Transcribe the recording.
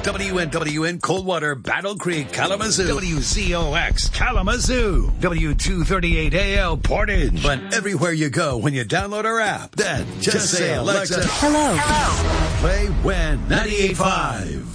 WNWN Coldwater, Battle Creek, Kalamazoo. WCOX Kalamazoo. W238AL Portage. But everywhere you go when you download our app, then just say, Alexa, Hello. play WIN 98.5.